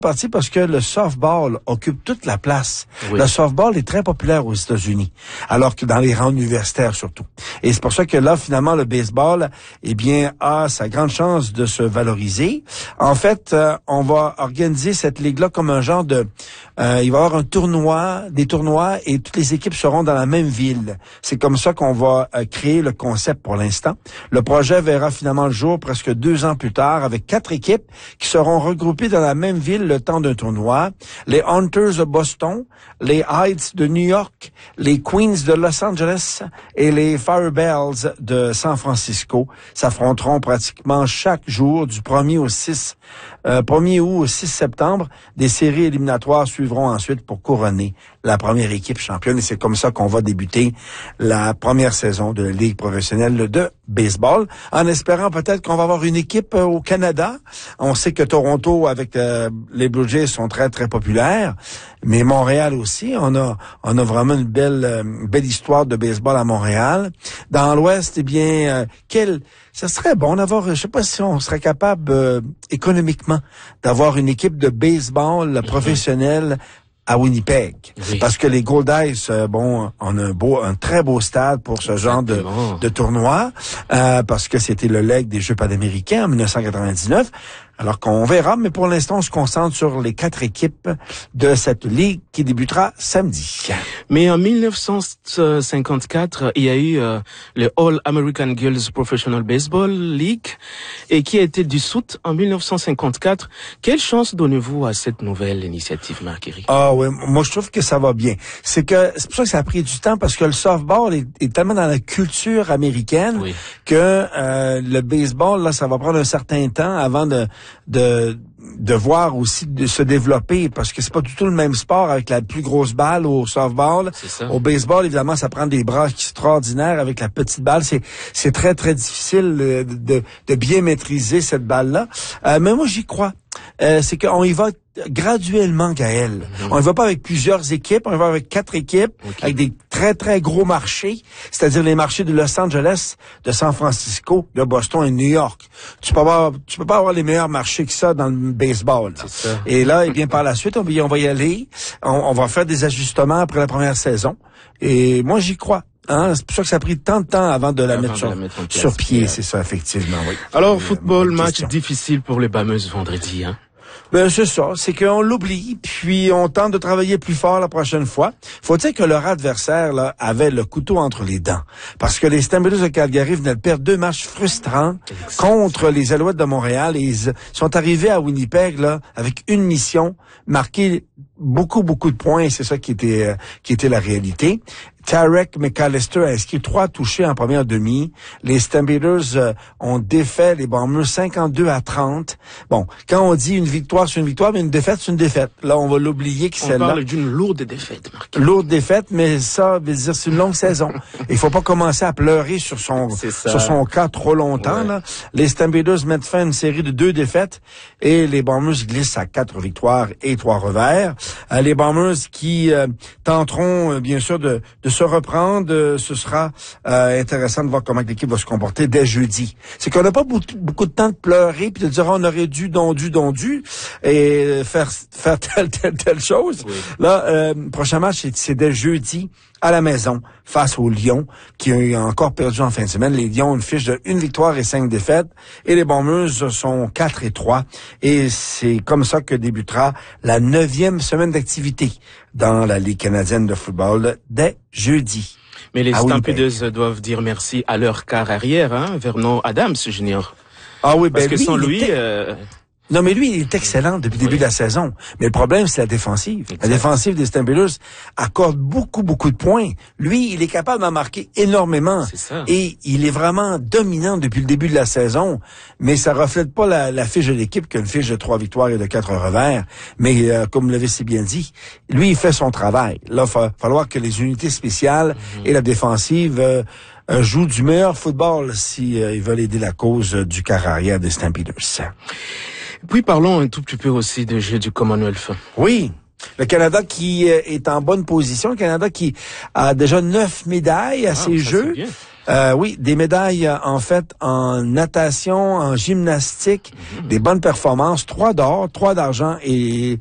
partie parce que le softball occupe toute la place. Oui. Le softball est très populaire aux États-Unis, alors que dans les rangs universitaires surtout. Et c'est pour ça que là, finalement, le baseball, eh bien, a sa grande chance de se valoriser. En fait, on va organiser cette ligue-là comme un genre de... il va y avoir des tournois, et toutes les équipes seront dans la même ville. C'est comme ça qu'on va créer le concept pour l'instant. Le projet verra finalement le jour presque 2 ans plus tard avec 4 équipes qui seront regroupées dans la même ville le temps d'un tournoi. Les Hunters de Boston, les Heights de New York, les Queens de Los Angeles et les Firebells de San Francisco s'affronteront pratiquement chaque jour du 1er août au 6 septembre. Des séries éliminatoires suivront ensuite pour couronner la première équipe championne. Et c'est comme ça qu'on va débuter la première saison de la Ligue professionnelle de baseball, en espérant peut-être qu'on va avoir une équipe au Canada. On sait que Toronto, avec les Blue Jays, sont très, très populaires, mais Montréal aussi. On a vraiment une belle histoire de baseball à Montréal. Dans l'Ouest, eh bien, ça serait bon d'avoir, je sais pas si on serait capable économiquement d'avoir une équipe de baseball professionnelle à Winnipeg. Oui. Parce que les Goldies, on a un très beau stade pour ce genre de tournoi, parce que c'était le leg des Jeux panaméricains en 1999. Alors qu'on verra, mais pour l'instant, on se concentre sur les 4 équipes de cette ligue qui débutera samedi. Mais en 1954, il y a eu le All American Girls Professional Baseball League et qui a été dissoute en 1954. Quelle chance donnez-vous à cette nouvelle initiative, Marc-Éric? Ah oui, moi je trouve que ça va bien. C'est pour ça que ça a pris du temps, parce que le softball est tellement dans la culture américaine, Oui. que le baseball, là, ça va prendre un certain temps avant de voir aussi de se développer, parce que c'est pas du tout le même sport avec la plus grosse balle au softball. C'est ça. Au baseball, évidemment, ça prend des bras extraordinaires avec la petite balle. C'est très, très difficile de bien maîtriser cette balle-là. Mais moi, j'y crois. C'est qu'on y va graduellement, Gaël. Mm-hmm. On ne va pas avec plusieurs équipes, on y va avec 4 équipes, Okay. avec des très, très gros marchés, c'est-à-dire les marchés de Los Angeles, de San Francisco, de Boston et de New York. Tu peux pas avoir les meilleurs marchés que ça dans le baseball. Là. C'est ça. Et là, eh bien, par la suite, on va y aller. On va faire des ajustements après la première saison. Et moi, j'y crois. Hein, c'est pour ça que ça a pris tant de temps avant de la mettre sur pied, c'est ça, effectivement, oui. Alors, football, match difficile pour les Bombers vendredi, hein? Ben, c'est ça. C'est qu'on l'oublie, puis on tente de travailler plus fort la prochaine fois. Faut dire que leur adversaire, là, avait le couteau entre les dents. Parce que les Stampeders de Calgary venaient de perdre 2 matchs frustrants contre les Alouettes de Montréal, et ils sont arrivés à Winnipeg, là, avec une mission, marquer beaucoup de points, et c'est ça qui était la réalité. Tarek McAllister a inscrit 3 touchés en première demi. Les Stampeders ont défait les Bombers 52-30. Bon, quand on dit une victoire, c'est une victoire, mais une défaite, c'est une défaite. Là, on va l'oublier que celle-là. On parle d'une lourde défaite, Marc. Lourde défaite, mais ça veut dire c'est une longue saison. Il faut pas commencer à pleurer sur son cas trop longtemps. Ouais. Là. Les Stampeders mettent fin à une série de 2 défaites et les Bombers glissent à 4 victoires et 3 revers. Les Bombers qui tenteront bien sûr de se reprendre. Ce sera intéressant de voir comment l'équipe va se comporter dès jeudi. C'est qu'on n'a pas beaucoup de temps de pleurer puis de dire on aurait dû et faire telle chose. Oui. Là, prochain match, c'est dès jeudi à la maison face aux Lions qui ont encore perdu en fin de semaine. Les Lions ont une fiche de 1 victoire et 5 défaites et les Bombers sont 4-3 et c'est comme ça que débutera la 9e semaine d'activité dans la Ligue canadienne de football dès jeudi. Mais les Stampeders doivent dire merci à leur quart arrière, hein, Vernon Adams Jr. Ah oui, parce que sans lui... Non, mais lui, il est excellent depuis le début de la saison. Mais le problème, c'est la défensive. Exact. La défensive des Stampeders accorde beaucoup de points. Lui, il est capable d'en marquer énormément. C'est ça. Et il est vraiment dominant depuis le début de la saison. Mais ça reflète pas la fiche de l'équipe qui a une fiche de 3 victoires et de 4 revers. Mais comme vous l'avez si bien dit, lui, il fait son travail. Là, il va falloir que les unités spéciales et la défensive jouent du meilleur football si ils veulent aider la cause du quart arrière des Stampeders. Puis parlons un tout petit peu aussi des Jeux du Commonwealth. Oui. Le Canada qui est en bonne position. Le Canada qui a déjà 9 médailles à ses Jeux. Oui, des médailles en fait en natation, en gymnastique, des bonnes performances, 3 d'or, 3 d'argent et